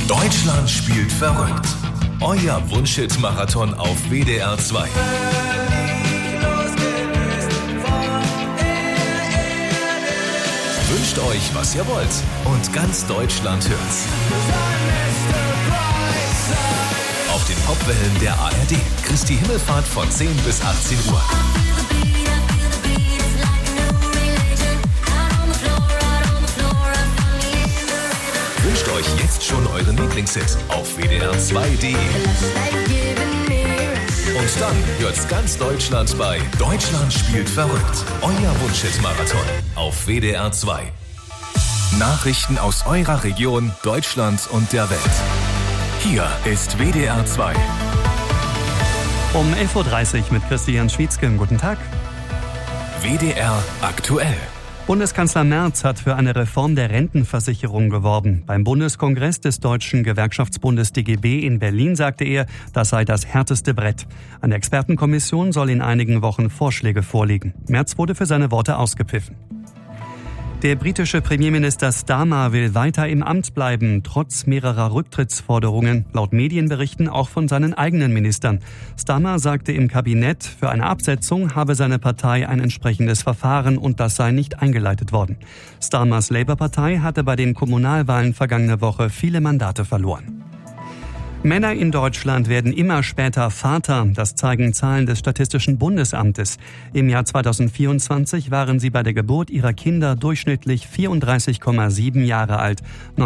Deutschland spielt verrückt. Euer Wunschhit-Marathon auf WDR 2. Wünscht euch, was ihr wollt, und ganz Deutschland hört's. Auf den Popwellen der ARD. Christi Himmelfahrt von 10 bis 18 Uhr. Wünscht euch jetzt schon euren Lieblingshit auf WDR2.de. Und dann hört's ganz Deutschland bei Deutschland spielt verrückt. Euer Wunschhit-Marathon auf WDR 2. Nachrichten aus eurer Region, Deutschland und der Welt. Hier ist WDR 2. Um 11.30 Uhr mit Christian Schwietzke. Guten Tag. WDR aktuell. Bundeskanzler Merz hat für eine Reform der Rentenversicherung geworben. Beim Bundeskongress des Deutschen Gewerkschaftsbundes DGB in Berlin sagte er, das sei das härteste Brett. Eine Expertenkommission soll in einigen Wochen Vorschläge vorlegen. Merz wurde für seine Worte ausgepfiffen. Der britische Premierminister Starmer will weiter im Amt bleiben, trotz mehrerer Rücktrittsforderungen, laut Medienberichten auch von seinen eigenen Ministern. Starmer sagte im Kabinett, für eine Absetzung habe seine Partei ein entsprechendes Verfahren und das sei nicht eingeleitet worden. Starmers Labour-Partei hatte bei den Kommunalwahlen vergangene Woche viele Mandate verloren. Männer in Deutschland werden immer später Vater, das zeigen Zahlen des Statistischen Bundesamtes. Im Jahr 2024 waren sie bei der Geburt ihrer Kinder durchschnittlich 34,7 Jahre alt.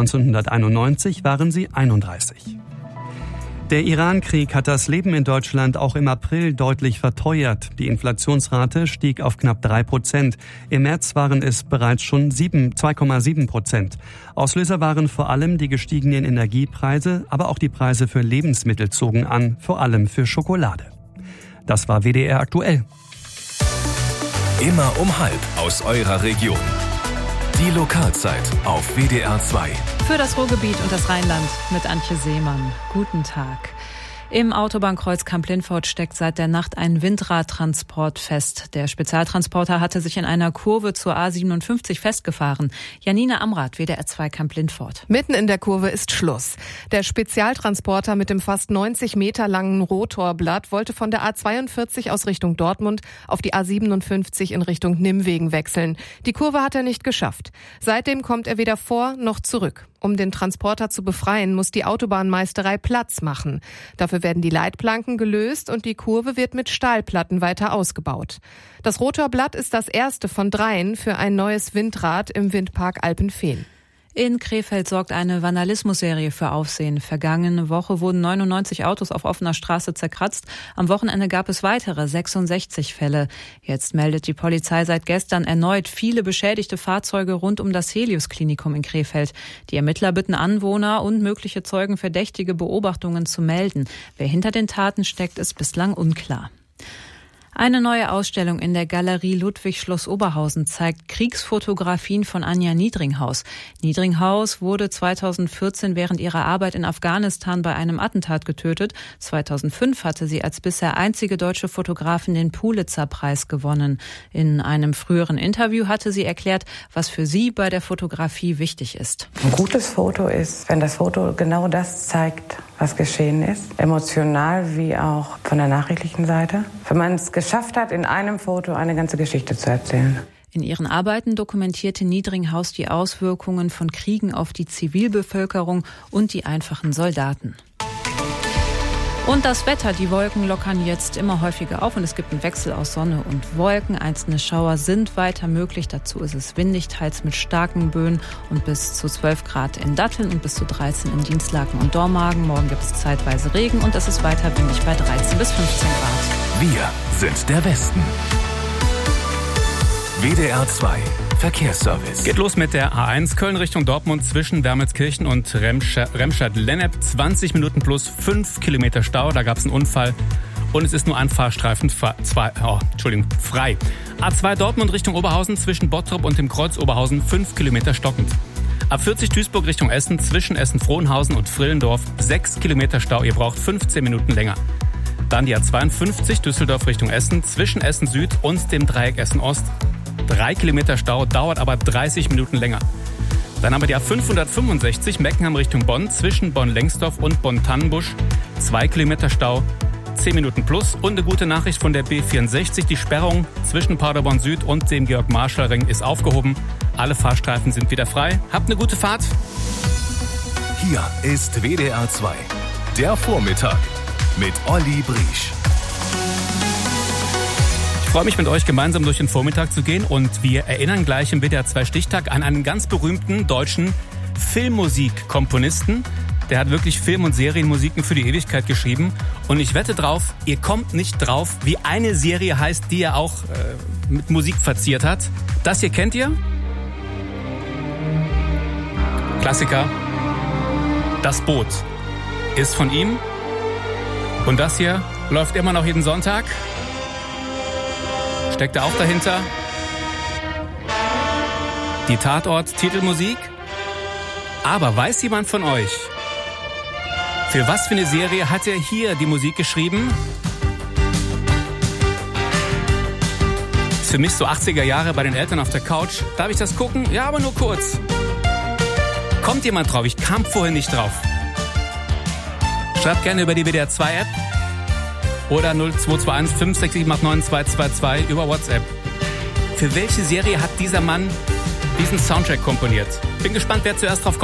1991 waren sie 31. Der Iran-Krieg hat das Leben in Deutschland auch im April deutlich verteuert. Die Inflationsrate stieg auf knapp 3%. Im März waren es bereits schon 2,7%. Auslöser waren vor allem die gestiegenen Energiepreise, aber auch die Preise für Lebensmittel zogen an, vor allem für Schokolade. Das war WDR aktuell. Immer um 12:30 aus eurer Region. Die Lokalzeit auf WDR 2. Für das Ruhrgebiet und das Rheinland mit Antje Seemann. Guten Tag. Im Autobahnkreuz Kamp-Lintfort steckt seit der Nacht ein Windradtransport fest. Der Spezialtransporter hatte sich in einer Kurve zur A57 festgefahren. Janina Amrath, WDR 2 Kamp-Lintfort. Mitten in der Kurve ist Schluss. Der Spezialtransporter mit dem fast 90 Meter langen Rotorblatt wollte von der A42 aus Richtung Dortmund auf die A57 in Richtung Nimwegen wechseln. Die Kurve hat er nicht geschafft. Seitdem kommt er weder vor noch zurück. Um den Transporter zu befreien, muss die Autobahnmeisterei Platz machen. Dafür werden die Leitplanken gelöst und die Kurve wird mit Stahlplatten weiter ausgebaut. Das Rotorblatt ist das erste von 3 für ein neues Windrad im Windpark Alpenfehn. In Krefeld sorgt eine Vandalismusserie für Aufsehen. Vergangene Woche wurden 99 Autos auf offener Straße zerkratzt. Am Wochenende gab es weitere 66 Fälle. Jetzt meldet die Polizei seit gestern erneut viele beschädigte Fahrzeuge rund um das Helios-Klinikum in Krefeld. Die Ermittler bitten Anwohner und mögliche Zeugen verdächtige Beobachtungen zu melden. Wer hinter den Taten steckt, ist bislang unklar. Eine neue Ausstellung in der Galerie Ludwig Schloss Oberhausen zeigt Kriegsfotografien von Anja Niedringhaus. Niedringhaus wurde 2014 während ihrer Arbeit in Afghanistan bei einem Attentat getötet. 2005 hatte sie als bisher einzige deutsche Fotografin den Pulitzer-Preis gewonnen. In einem früheren Interview hatte sie erklärt, was für sie bei der Fotografie wichtig ist. Ein gutes Foto ist, wenn das Foto genau das zeigt, was geschehen ist, emotional wie auch von der nachrichtlichen Seite. Wenn man es geschafft hat, in einem Foto eine ganze Geschichte zu erzählen. In ihren Arbeiten dokumentierte Niedringhaus die Auswirkungen von Kriegen auf die Zivilbevölkerung und die einfachen Soldaten. Und das Wetter, die Wolken lockern jetzt immer häufiger auf und es gibt einen Wechsel aus Sonne und Wolken. Einzelne Schauer sind weiter möglich. Dazu ist es windig, teils mit starken Böen und bis zu 12 Grad in Datteln und bis zu 13 in Dienstlaken und Dormagen. Morgen gibt es zeitweise Regen und es ist weiter windig bei 13 bis 15 Grad. Wir sind der Westen. WDR 2 Verkehrsservice. Geht los mit der A1 Köln Richtung Dortmund zwischen Wermelskirchen und Remscheid-Lennep. 20 Minuten plus 5 Kilometer Stau. Da gab es einen Unfall und es ist nur ein Fahrstreifen frei. A2 Dortmund Richtung Oberhausen zwischen Bottrop und dem Kreuz Oberhausen 5 Kilometer stockend. A40 Duisburg Richtung Essen zwischen Essen-Frohnhausen und Frillendorf 6 Kilometer Stau. Ihr braucht 15 Minuten länger. Dann die A52 Düsseldorf Richtung Essen zwischen Essen Süd und dem Dreieck Essen Ost. 3 Kilometer Stau, dauert aber 30 Minuten länger. Dann haben wir die A565 Meckenheim Richtung Bonn zwischen Bonn-Lengsdorf und Bonn-Tannenbusch. 2 Kilometer Stau, 10 Minuten plus. Und eine gute Nachricht von der B64. Die Sperrung zwischen Paderborn Süd und dem Georg-Marschall-Ring ist aufgehoben. Alle Fahrstreifen sind wieder frei. Habt eine gute Fahrt. Hier ist WDR 2, der Vormittag mit Olli Briesch. Ich freue mich, mit euch gemeinsam durch den Vormittag zu gehen und wir erinnern gleich im WDR 2 Stichtag an einen ganz berühmten deutschen Filmmusikkomponisten. Der hat wirklich Film- und Serienmusiken für die Ewigkeit geschrieben und ich wette drauf, ihr kommt nicht drauf, wie eine Serie heißt, die er auch mit Musik verziert hat. Das hier kennt ihr? Klassiker. Das Boot ist von ihm und das hier läuft immer noch jeden Sonntag. Steckt er auch dahinter? Die Tatort-Titelmusik? Aber weiß jemand von euch, für was für eine Serie hat er hier die Musik geschrieben? Ist für mich so 80er Jahre bei den Eltern auf der Couch. Darf ich das gucken? Ja, aber nur kurz. Kommt jemand drauf? Ich kam vorhin nicht drauf. Schreibt gerne über die WDR 2 App oder 0221 56789 222 über WhatsApp. Für welche Serie hat dieser Mann diesen Soundtrack komponiert? Bin gespannt, wer zuerst drauf kommt.